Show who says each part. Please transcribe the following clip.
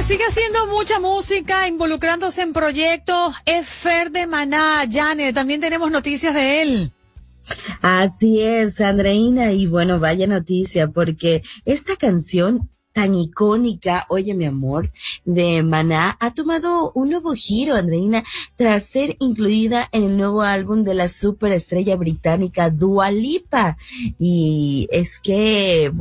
Speaker 1: sigue haciendo mucha música, involucrándose en proyectos, es Fer de Maná. Janet, también tenemos noticias de él.
Speaker 2: Así es, Andreina, y bueno, vaya noticia, porque esta canción tan icónica, Oye mi amor, de Maná, ha tomado un nuevo giro, Andreina, tras ser incluida en el nuevo álbum de la superestrella británica Dua Lipa. Y es que,